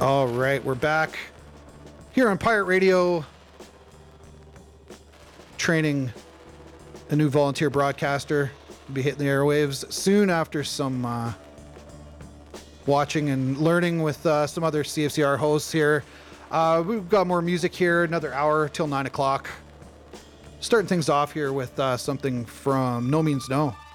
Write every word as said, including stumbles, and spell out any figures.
All right, we're back here on Pirate Radio, training a new volunteer broadcaster. We'll be hitting the airwaves soon after some uh, watching and learning with uh, some other C F C R hosts here. Uh, we've got more music here, another hour till nine o'clock. Starting things off here with uh, something from No Means No.